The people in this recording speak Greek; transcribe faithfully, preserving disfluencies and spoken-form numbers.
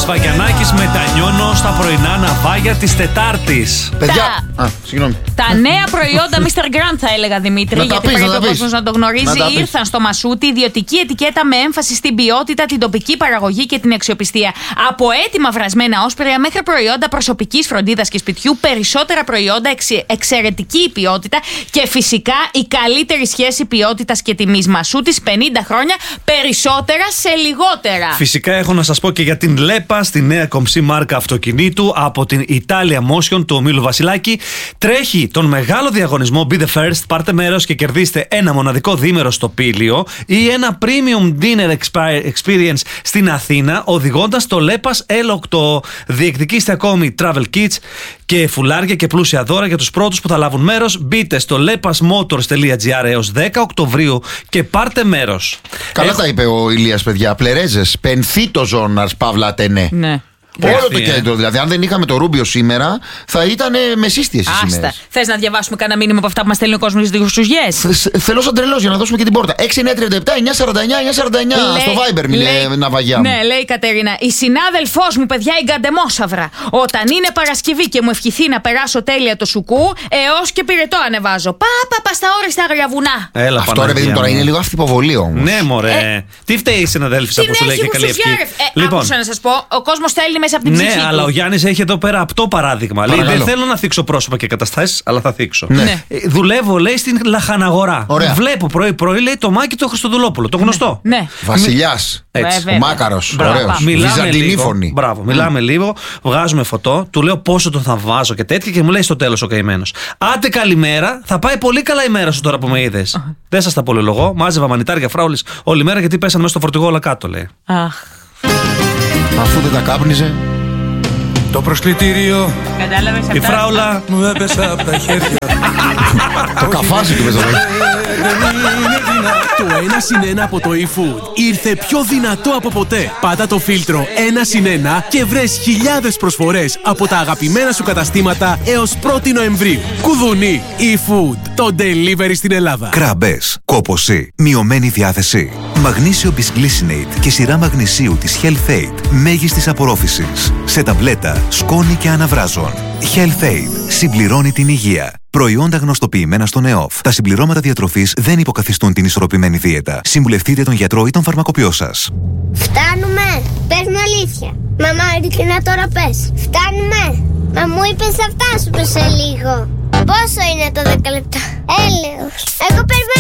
Βαγιανάκης, μετανιώνω στα πρωινά ναυάγια της Τετάρτης. Παιδιά, Τα... Α, συγγνώμη. Τα νέα προϊόντα μίστερ Grand θα έλεγα, Δημήτρη, να γιατί πεις, πρέπει ο πεις. κόσμος να το γνωρίζει. Να Ήρθαν στο Μασούτι ιδιωτική ετικέτα με έμφαση στην ποιότητα, την τοπική παραγωγή και την αξιοπιστία. Από έτοιμα βρασμένα όσπρια μέχρι προϊόντα προσωπικής φροντίδας και σπιτιού, περισσότερα προϊόντα, εξ, εξαιρετική ποιότητα και φυσικά η καλύτερη σχέση ποιότητας και τιμής. Μασούτης, πενήντα χρόνια, περισσότερα σε λιγότερα. Φυσικά έχω να σας πω και για την Λέπα, στη νέα κομψή μάρκα αυτοκινήτου από την Italia Motion του ομίλου Βασιλάκη. Τρέχει τον μεγάλο διαγωνισμό Be the First. Πάρτε μέρος και κερδίστε ένα μοναδικό διήμερο στο Πήλιο ή ένα premium dinner experience στην Αθήνα, οδηγώντας το Λέπας Ελ οκτώ. Διεκδικήστε ακόμη travel kits και φουλάρια και πλούσια δώρα για τους πρώτους που θα λάβουν μέρος. Μπείτε στο lepasmotors τελεία gr έως δέκα Οκτωβρίου και πάρτε μέρος. Καλά Έχω... τα είπε ο Ηλίας, παιδιά. Πλερέζες, πενθήτο ζώναρς, Παύλα Ατενέ. Ναι. Όλο το ε. κέντρο. Δηλαδή, αν δεν είχαμε το Ρούμπιο σήμερα, θα ήταν μεσίστιες οι Άστα. σημαίες. Θες να διαβάσουμε κανένα μήνυμα από αυτά που μας στέλνει ο κόσμος στις δικοσουζιές? Θε- Θέλω σαν τρελός για να δώσουμε και την πόρτα. έξι εννιά τριάντα επτά εννιά σαράντα εννιά εννιά σαράντα εννιά στο Viber, μιλέ ναυαγιά μου. Ναι, λέει η Κατερίνα. Η συνάδελφός μου, παιδιά, η Γκαντεμόσαυρα. Όταν είναι Παρασκευή και μου ευχηθεί να περάσω τέλεια το σουκού, έως και πυρετό ανεβάζω. Πάπα, πα στα όριστα αγρια βουνά. Έλα, Αυτό ρε παιδί μου τώρα είναι λίγο αυθυποβολή όμως. Ναι, μωρέ. Τι φταίει η συναδέλφισσα που σου λέει και καλή ευχή. Ε, λοιπόν, άκουσα να σας πω, ο κόσμος στέλνει μέσα από την Ναι, ψυχή αλλά του. ο Γιάννης έχει εδώ πέρα απτό παράδειγμα. Λέει, Παρακαλώ. δεν θέλω να θίξω πρόσωπα και καταστάσεις, αλλά θα θίξω. Ναι. Ε, δουλεύω, λέει, στην λαχαναγορά. Ωραία. Βλέπω πρωί-πρωί, λέει, το Μάκη το Χριστοδουλόπουλο. Το γνωστό. Ναι. Βασιλιάς. Έτσι. Βέβαια. Ο Μάκαρος. Μπράβο. Ωραίος. Μιλάμε Βυζαντινή λίγο. φωνή. Μπράβο, μιλάμε λίγο, βγάζουμε φωτό, του λέω πόσο τον θα βάζω και τέτοια και μου λέει στο τέλος ο καημένος. Άντε καλημέρα, θα πάει πολύ καλά η μέρα σου τώρα που με είδες. Δεν σας τα πολυλογώ, μάζευα μανιτάρια φράουλης όλη μέρα γιατί πέσαν μέσα στο φορτηγό όλα κάτω, λέει. Αχ, Αφού δεν τα κάπνιζε. Το προσκλητήριο κατάλαβες Η αυτά? φράουλα. μου έπεσε από τα χέρια. Το καφάζι του πέζαμε. Το ένα συν ένα από το eFood ήρθε πιο δυνατό από ποτέ. Πάτα το φίλτρο ένα συν ένα και βρες χιλιάδες προσφορές από τα αγαπημένα σου καταστήματα έως πρώτη Νοεμβρίου. Κουδουνί, eFood, το delivery στην Ελλάδα. Κράμπες, κόπωση, μειωμένη διάθεση. Μαγνήσιο Bisglycinate και σειρά μαγνησίου της Health Aid μέγιστης απορρόφησης. Σε ταμπλέτα, σκόνη και αναβράζων. Health Aid συμπληρώνει την υγεία. Προϊόντα γνωστοποιημένα στον ΕΟΦ. Τα συμπληρώματα διατροφής δεν υποκαθιστούν την ισορροπημένη δίαιτα. Συμβουλευτείτε τον γιατρό ή τον φαρμακοποιό σας. Φτάνουμε! Πες μου αλήθεια. Μαμά, ειλικρινά τώρα πες. Φτάνουμε! Μα μου είπες θα φτάσουμε σε λίγο. Πόσο είναι το δέκα λεπτά? Έλεος. Εγώ περιμένω.